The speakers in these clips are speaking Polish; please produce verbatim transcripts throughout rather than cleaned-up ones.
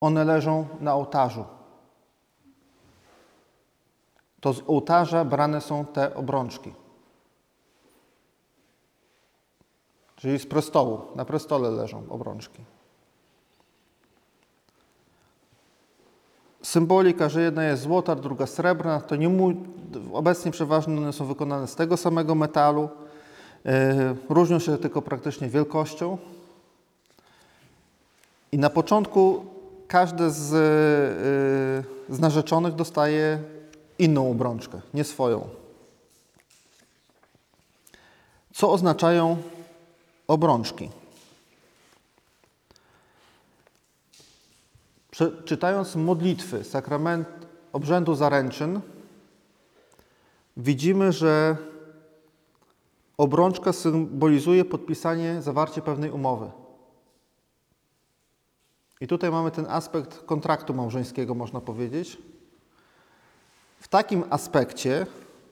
one leżą na ołtarzu. To z ołtarza brane są te obrączki. Czyli z prestołu, na prestole leżą obrączki. Symbolika, że jedna jest złota, druga srebrna, to nie mój, obecnie przeważnie one są wykonane z tego samego metalu. Yy, różnią się tylko praktycznie wielkością. I na początku każdy z, yy, z narzeczonych dostaje inną obrączkę, nie swoją. Co oznaczają obrączki? Czytając modlitwy, sakrament obrzędu zaręczyn, widzimy, że obrączka symbolizuje podpisanie, zawarcie pewnej umowy. I tutaj mamy ten aspekt kontraktu małżeńskiego, można powiedzieć. W takim aspekcie,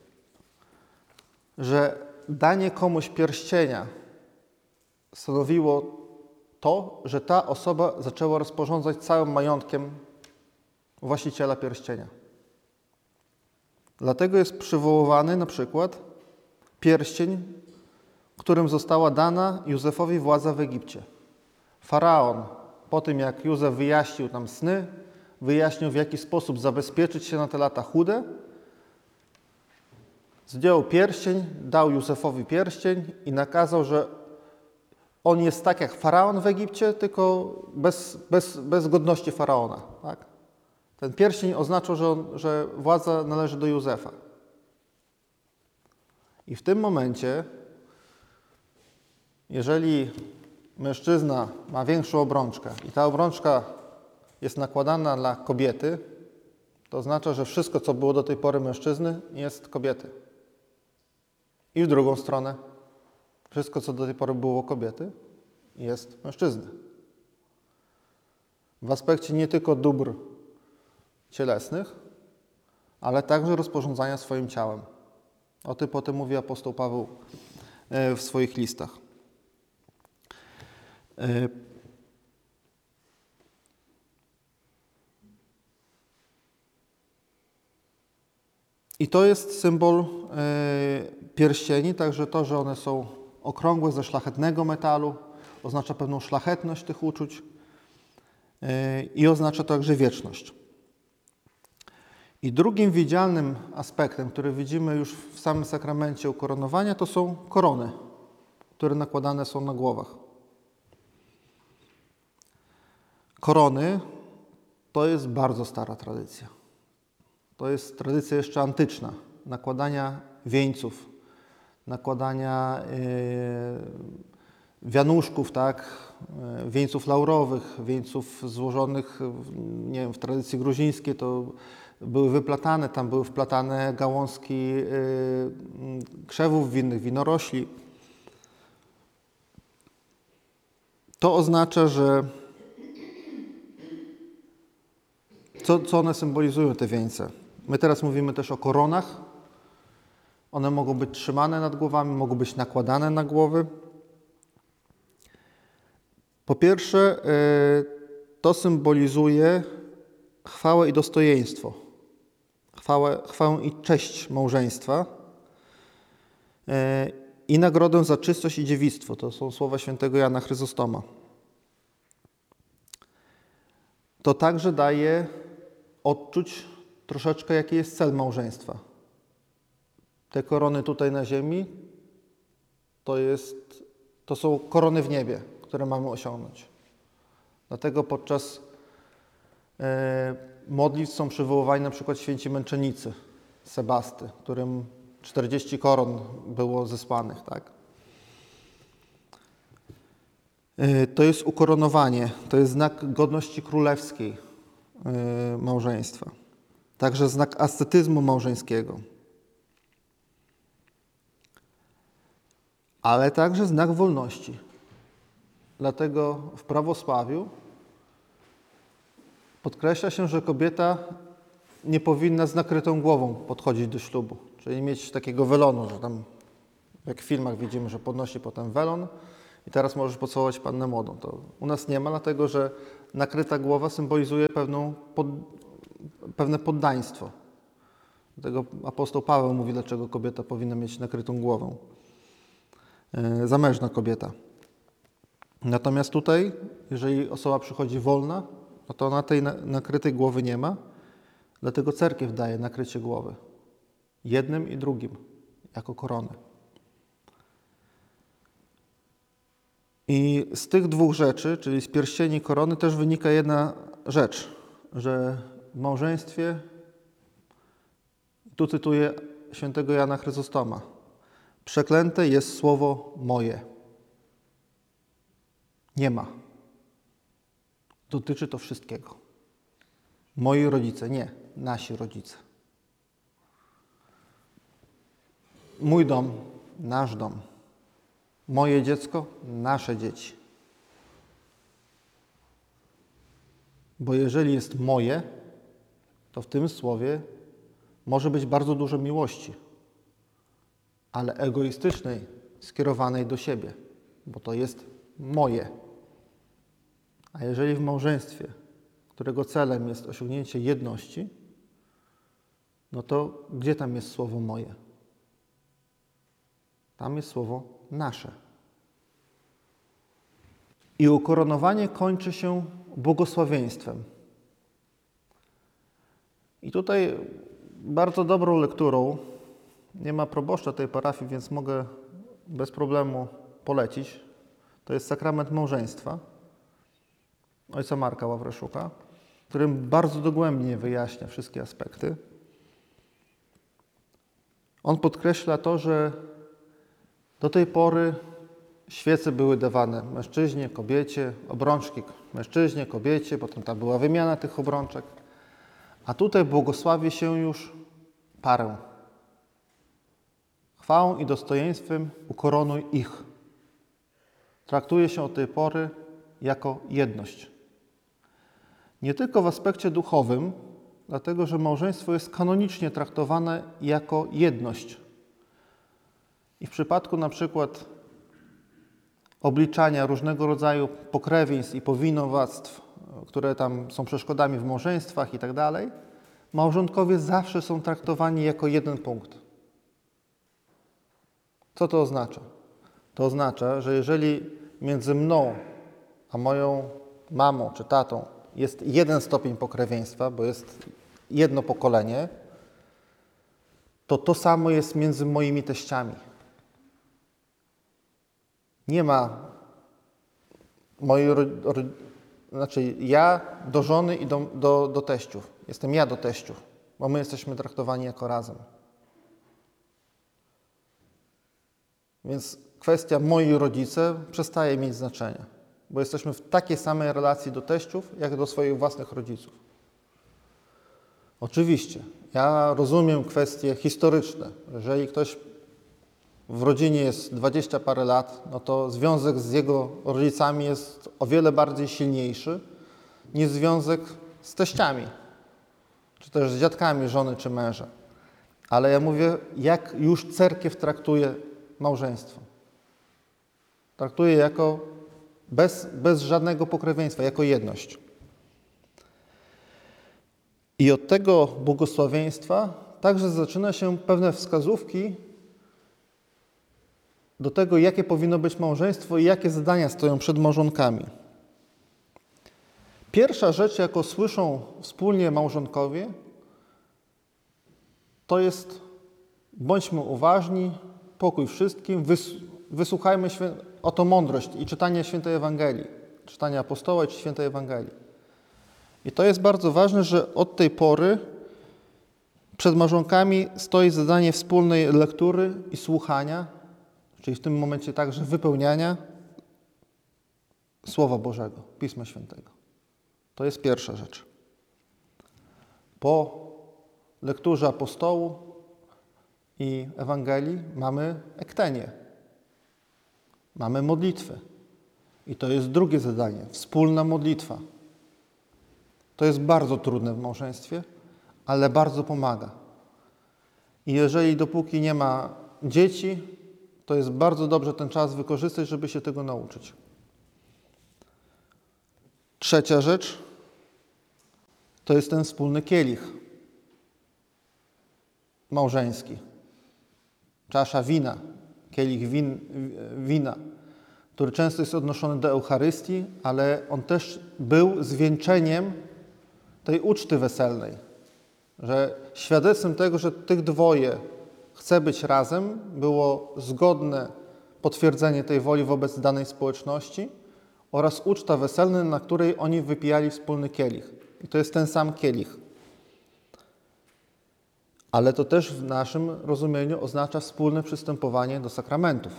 że danie komuś pierścienia stanowiło to, że ta osoba zaczęła rozporządzać całym majątkiem właściciela pierścienia. Dlatego jest przywoływany na przykład pierścień, którym została dana Józefowi władza w Egipcie. Faraon, po tym jak Józef wyjaśnił tam sny, wyjaśnił, w jaki sposób zabezpieczyć się na te lata chude, zdjął pierścień, dał Józefowi pierścień i nakazał, że on jest tak jak faraon w Egipcie, tylko bez, bez, bez godności faraona. Tak? Ten pierścień oznaczał, że, on, że władza należy do Józefa. I w tym momencie, jeżeli mężczyzna ma większą obrączkę i ta obrączka jest nakładana dla kobiety, to oznacza, że wszystko, co było do tej pory mężczyzny, jest kobiety. I w drugą stronę, wszystko, co do tej pory było kobiety, jest mężczyzny. W aspekcie nie tylko dóbr cielesnych, ale także rozporządzania swoim ciałem. O tym potem mówi apostoł Paweł w swoich listach. I to jest symbol pierścieni, także to, że one są okrągłe ze szlachetnego metalu, oznacza pewną szlachetność tych uczuć i oznacza także wieczność. I drugim widzialnym aspektem, który widzimy już w samym sakramencie ukoronowania, to są korony, które nakładane są na głowach. Korony to jest bardzo stara tradycja. To jest tradycja jeszcze antyczna, nakładania wieńców, nakładania yy, wianuszków, tak, yy, wieńców laurowych, wieńców złożonych, nie wiem, w tradycji gruzińskiej to były wyplatane, tam były wplatane gałązki yy, krzewów winnych, winorośli. To oznacza, że co, co one symbolizują, te wieńce? My teraz mówimy też o koronach. One mogą być trzymane nad głowami, mogą być nakładane na głowy. Po pierwsze, to symbolizuje chwałę i dostojeństwo, chwałę, chwałę i cześć małżeństwa i nagrodę za czystość i dziewictwo. To są słowa świętego Jana Chryzostoma. To także daje odczuć troszeczkę, jaki jest cel małżeństwa. Te korony tutaj na ziemi to, jest, to są korony w niebie, które mamy osiągnąć. Dlatego podczas e, modlitw są przywoływani na przykład święci męczennicy Sebasty, którym czterdzieści koron było zesłanych. Tak? E, to jest ukoronowanie, to jest znak godności królewskiej e, małżeństwa. Także znak ascetyzmu małżeńskiego. Ale także znak wolności. Dlatego w prawosławiu podkreśla się, że kobieta nie powinna z nakrytą głową podchodzić do ślubu. Czyli mieć takiego welonu, że tam jak w filmach widzimy, że podnosi potem welon i teraz możesz pocałować pannę młodą. To u nas nie ma, dlatego że nakryta głowa symbolizuje pewną pod, pewne poddaństwo. Dlatego apostoł Paweł mówi, dlaczego kobieta powinna mieć nakrytą głowę. Yy, zamężna kobieta. Natomiast tutaj, jeżeli osoba przychodzi wolna, no to ona tej nakrytej głowy nie ma, dlatego cerkiew daje nakrycie głowy. Jednym i drugim, jako koronę. I z tych dwóch rzeczy, czyli z pierścieni i korony, też wynika jedna rzecz, że w małżeństwie, tu cytuję świętego Jana Chryzostoma, przeklęte jest słowo moje. Nie ma. Dotyczy to wszystkiego. Moi rodzice, nie, nasi rodzice. Mój dom, nasz dom. Moje dziecko, nasze dzieci. Bo jeżeli jest moje, to w tym słowie może być bardzo dużo miłości, ale egoistycznej, skierowanej do siebie, bo to jest moje. A jeżeli w małżeństwie, którego celem jest osiągnięcie jedności, no to gdzie tam jest słowo moje? Tam jest słowo nasze. I ukoronowanie kończy się błogosławieństwem. I tutaj bardzo dobrą lekturą, nie ma proboszcza tej parafii, więc mogę bez problemu polecić, to jest sakrament małżeństwa ojca Marka Ławreszuka, w którym bardzo dogłębnie wyjaśnia wszystkie aspekty. On podkreśla to, że do tej pory świece były dawane mężczyźnie, kobiecie, obrączki mężczyźnie, kobiecie, potem tam była wymiana tych obrączek. A tutaj błogosławi się już parę. Chwałą i dostojeństwem ukoronuj ich. Traktuje się od tej pory jako jedność. Nie tylko w aspekcie duchowym, dlatego że małżeństwo jest kanonicznie traktowane jako jedność. I w przypadku na przykład obliczania różnego rodzaju pokrewieństw i powinowactw, które tam są przeszkodami w małżeństwach i tak dalej, małżonkowie zawsze są traktowani jako jeden punkt. Co to oznacza? To oznacza, że jeżeli między mną a moją mamą czy tatą jest jeden stopień pokrewieństwa, bo jest jedno pokolenie, to to samo jest między moimi teściami. Nie ma mojej, znaczy ja do żony i do, do, do teściów. Jestem ja do teściów, bo my jesteśmy traktowani jako razem. Więc kwestia moi rodzice przestaje mieć znaczenie, bo jesteśmy w takiej samej relacji do teściów, jak do swoich własnych rodziców. Oczywiście, ja rozumiem kwestie historyczne. Jeżeli ktoś w rodzinie jest dwadzieścia parę lat, no to związek z jego rodzicami jest o wiele bardziej silniejszy niż związek z teściami, czy też z dziadkami żony czy męża. Ale ja mówię, jak już cerkiew traktuje małżeństwo. Traktuje jako bez, bez żadnego pokrewieństwa, jako jedność. I od tego błogosławieństwa także zaczyna się pewne wskazówki do tego, jakie powinno być małżeństwo i jakie zadania stoją przed małżonkami. Pierwsza rzecz, jaką słyszą wspólnie małżonkowie, to jest bądźmy uważni, pokój wszystkim, wys, wysłuchajmy świę- oto mądrość i czytanie Świętej Ewangelii, czytanie apostoła czy Świętej Ewangelii. I to jest bardzo ważne, że od tej pory przed małżonkami stoi zadanie wspólnej lektury i słuchania, czyli w tym momencie także wypełniania Słowa Bożego, Pisma Świętego. To jest pierwsza rzecz. Po lekturze apostołu i Ewangelii mamy ektenię. Mamy modlitwę. I to jest drugie zadanie, wspólna modlitwa. To jest bardzo trudne w małżeństwie, ale bardzo pomaga. I jeżeli dopóki nie ma dzieci, To jest bardzo dobrze ten czas wykorzystać, żeby się tego nauczyć. Trzecia rzecz to jest ten wspólny kielich małżeński. Czasza wina, kielich win, wina, który często jest odnoszony do Eucharystii, ale on też był zwieńczeniem tej uczty weselnej. Że świadectwem tego, że tych dwoje chce być razem, było zgodne potwierdzenie tej woli wobec danej społeczności oraz uczta weselna, na której oni wypijali wspólny kielich. I to jest ten sam kielich. Ale to też w naszym rozumieniu oznacza wspólne przystępowanie do sakramentów,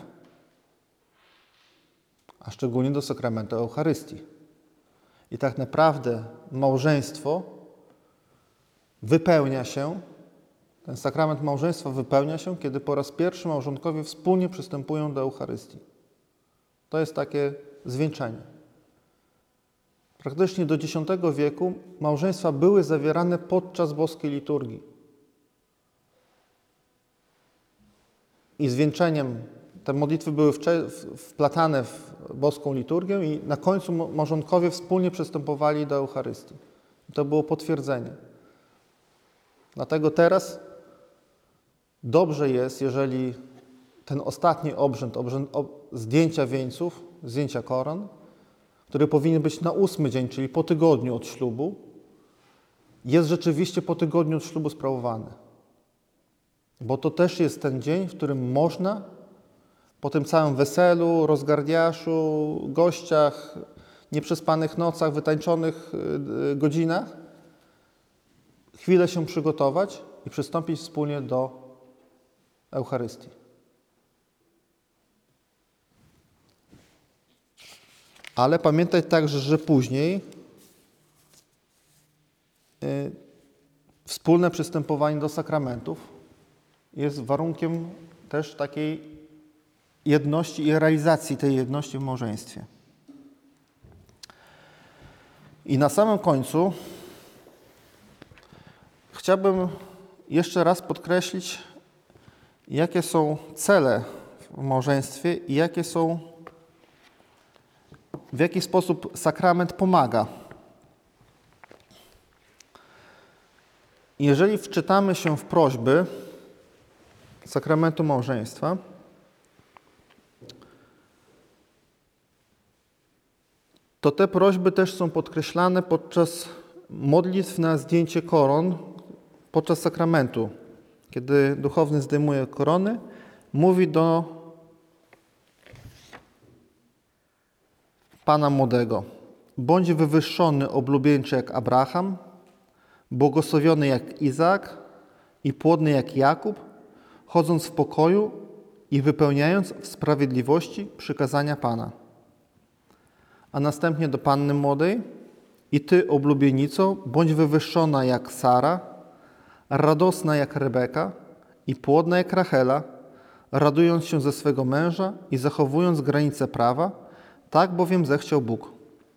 a szczególnie do sakramentu Eucharystii. I tak naprawdę małżeństwo wypełnia się, ten sakrament małżeństwa wypełnia się, kiedy po raz pierwszy małżonkowie wspólnie przystępują do Eucharystii. To jest takie zwieńczenie. Praktycznie do dziesiątego wieku małżeństwa były zawierane podczas boskiej liturgii. I zwieńczeniem, te modlitwy były wplatane w boską liturgię i na końcu małżonkowie wspólnie przystępowali do Eucharystii. I to było potwierdzenie. Dlatego teraz dobrze jest, jeżeli ten ostatni obrzęd, obrzęd zdjęcia wieńców, zdjęcia koron, który powinien być na ósmy dzień, czyli po tygodniu od ślubu, jest rzeczywiście po tygodniu od ślubu sprawowany. Bo to też jest ten dzień, w którym można po tym całym weselu, rozgardiaszu, gościach, nieprzespanych nocach, wytańczonych godzinach chwilę się przygotować i przystąpić wspólnie do Eucharystii. Ale pamiętać także, że później y, wspólne przystępowanie do sakramentów jest warunkiem też takiej jedności i realizacji tej jedności w małżeństwie. I na samym końcu chciałbym jeszcze raz podkreślić, jakie są cele w małżeństwie i jakie są, w jaki sposób sakrament pomaga. Jeżeli wczytamy się w prośby sakramentu małżeństwa, to te prośby też są podkreślane podczas modlitw na zdjęcie koron, podczas sakramentu. Kiedy duchowny zdejmuje korony, mówi do Pana młodego: bądź wywyższony, oblubieńczy jak Abraham, błogosławiony jak Izaak i płodny jak Jakub, chodząc w pokoju i wypełniając w sprawiedliwości przykazania Pana. A następnie do panny młodej: i ty, oblubienico, bądź wywyższona jak Sara, radosna jak Rebeka i płodna jak Rachela, radując się ze swego męża i zachowując granice prawa, tak bowiem zechciał Bóg.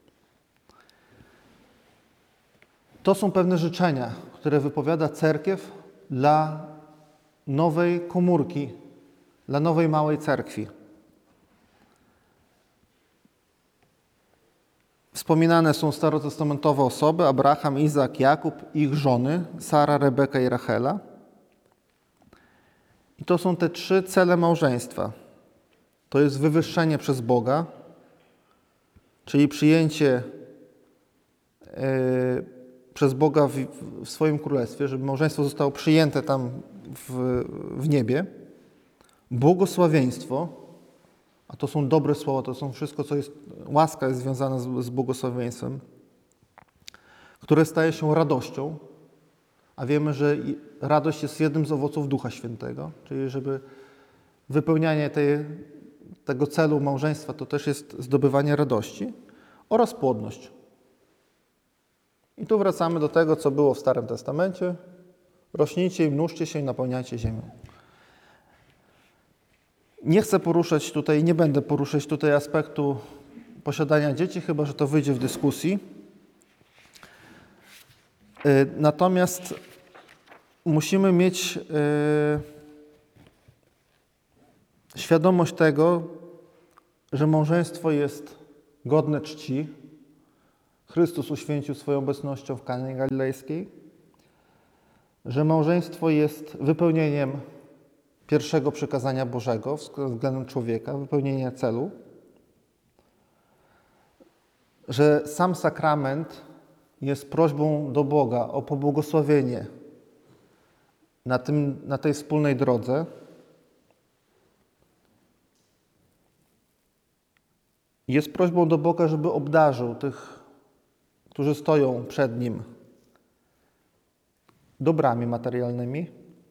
To są pewne życzenia, które wypowiada cerkiew dla nowej komórki, dla nowej małej cerkwi. Wspominane są starotestamentowe osoby: Abraham, Izaak, Jakub, ich żony, Sara, Rebeka i Rachela. I to są te trzy cele małżeństwa. To jest wywyższenie przez Boga, czyli przyjęcie yy, przez Boga w, w swoim królestwie, żeby małżeństwo zostało przyjęte tam w, w niebie. Błogosławieństwo, a to są dobre słowa, to są wszystko, co jest, łaska jest związana z, z błogosławieństwem, które staje się radością, a wiemy, że radość jest jednym z owoców Ducha Świętego, czyli żeby wypełnianie tej, tego celu małżeństwa to też jest zdobywanie radości, oraz płodność. I tu wracamy do tego, co było w Starym Testamencie. Rośnijcie i mnóżcie się i napełniajcie ziemię. Nie chcę poruszać tutaj, nie będę poruszać tutaj aspektu posiadania dzieci, chyba że to wyjdzie w dyskusji. Natomiast musimy mieć świadomość tego, że małżeństwo jest godne czci. Chrystus uświęcił swoją obecnością w Kanie Galilejskiej, że małżeństwo jest wypełnieniem pierwszego przykazania Bożego względem człowieka, wypełnienia celu, że sam sakrament jest prośbą do Boga o pobłogosławienie na, tym, na tej wspólnej drodze. Jest prośbą do Boga, żeby obdarzył tych, którzy stoją przed Nim, dobrami materialnymi,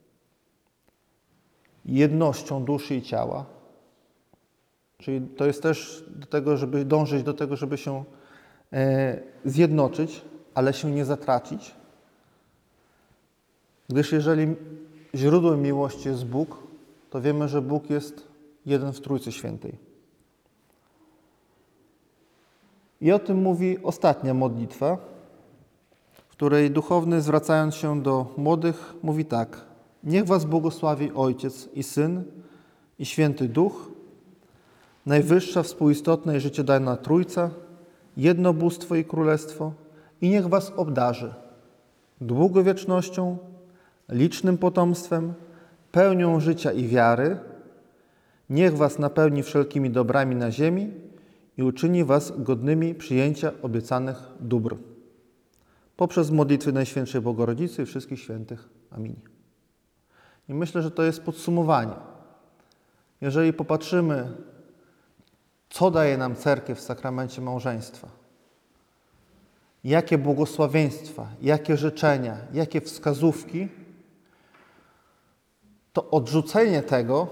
jednością duszy i ciała. Czyli to jest też do tego, żeby dążyć do tego, żeby się e, zjednoczyć, ale się nie zatracić. Gdyż jeżeli źródłem miłości jest Bóg, to wiemy, że Bóg jest jeden w Trójcy Świętej. I o tym mówi ostatnia modlitwa, w której duchowny, zwracając się do młodych, mówi tak: niech was błogosławi Ojciec i Syn i Święty Duch, najwyższa, współistotna i życiodajna Trójca, jedno bóstwo i królestwo, i niech was obdarzy długowiecznością, licznym potomstwem, pełnią życia i wiary, niech was napełni wszelkimi dobrami na ziemi i uczyni was godnymi przyjęcia obiecanych dóbr. Poprzez modlitwy Najświętszej Bogorodzicy i wszystkich świętych. Amin. I myślę, że to jest podsumowanie. Jeżeli popatrzymy, co daje nam Cerkiew w sakramencie małżeństwa, jakie błogosławieństwa, jakie życzenia, jakie wskazówki, to odrzucenie tego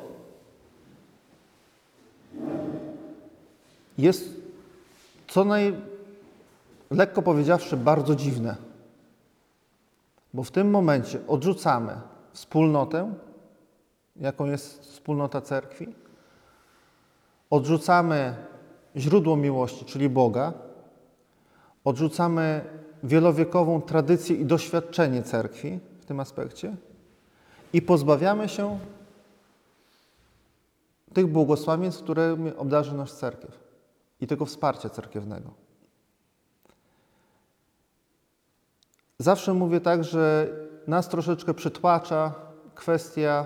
jest, co naj, lekko powiedziawszy, bardzo dziwne. Bo w tym momencie odrzucamy wspólnotę, jaką jest wspólnota Cerkwi, odrzucamy źródło miłości, czyli Boga, odrzucamy wielowiekową tradycję i doświadczenie Cerkwi w tym aspekcie i pozbawiamy się tych błogosławieństw, którymi obdarzy nas Cerkiew i tego wsparcia cerkiewnego. Zawsze mówię tak, że nas troszeczkę przytłacza kwestia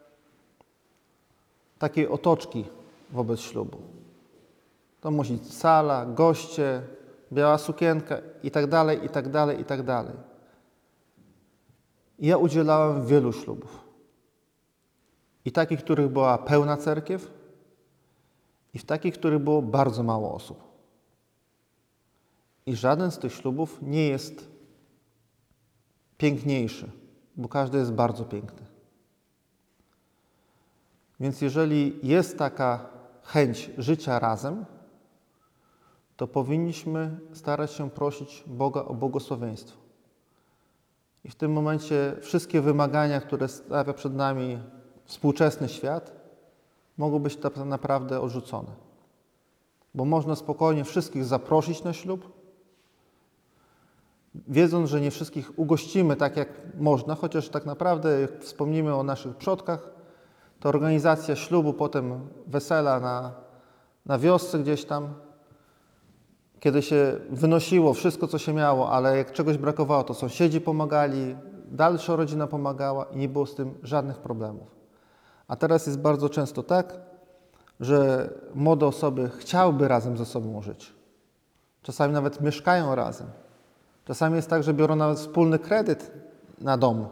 takiej otoczki wobec ślubu. To musi być sala, goście, biała sukienka i tak dalej, i tak dalej, i tak dalej. Ja udzielałem wielu ślubów. I takich, w których była pełna cerkiew, i w takich, w których było bardzo mało osób. I żaden z tych ślubów nie jest piękniejszy, bo każdy jest bardzo piękny. Więc jeżeli jest taka chęć życia razem, to powinniśmy starać się prosić Boga o błogosławieństwo. I w tym momencie wszystkie wymagania, które stawia przed nami współczesny świat, mogą być tak naprawdę odrzucone. Bo można spokojnie wszystkich zaprosić na ślub, wiedząc, że nie wszystkich ugościmy tak, jak można, chociaż tak naprawdę, jak wspomnimy o naszych przodkach, to organizacja ślubu, potem wesela na, na wiosce gdzieś tam, kiedy się wynosiło wszystko, co się miało, ale jak czegoś brakowało, to sąsiedzi pomagali, dalsza rodzina pomagała i nie było z tym żadnych problemów. A teraz jest bardzo często tak, że młode osoby chciałyby razem ze sobą żyć. Czasami nawet mieszkają razem. Czasami jest tak, że biorą nawet wspólny kredyt na dom.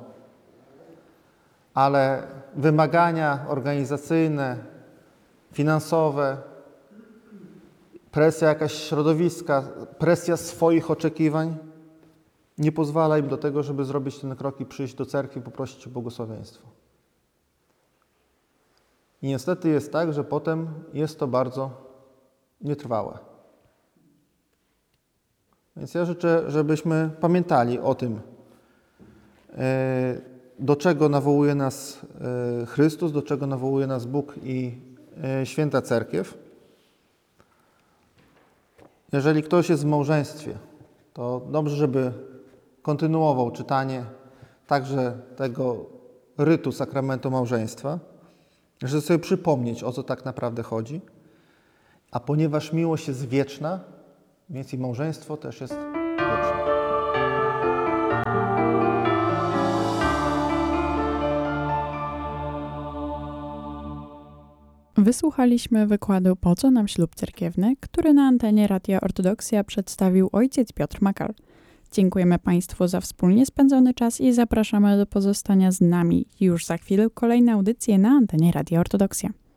Ale wymagania organizacyjne, finansowe, presja jakaś środowiska, presja swoich oczekiwań nie pozwala im do tego, żeby zrobić ten krok i przyjść do cerkwi i poprosić o błogosławieństwo. I niestety jest tak, że potem jest to bardzo nietrwałe. Więc ja życzę, żebyśmy pamiętali o tym, do czego nawołuje nas Chrystus, do czego nawołuje nas Bóg i Święta Cerkiew. Jeżeli ktoś jest w małżeństwie, to dobrze, żeby kontynuował czytanie także tego rytu sakramentu małżeństwa. Żeby sobie przypomnieć, o co tak naprawdę chodzi. A ponieważ miłość jest wieczna, więc i małżeństwo też jest wieczne. Wysłuchaliśmy wykładu Po co nam ślub cerkiewny, który na antenie Radia Ortodoksja przedstawił ojciec Piotr Makal. Dziękujemy Państwu za wspólnie spędzony czas i zapraszamy do pozostania z nami. Już za chwilę kolejne audycje na antenie Radia Ortodoksja.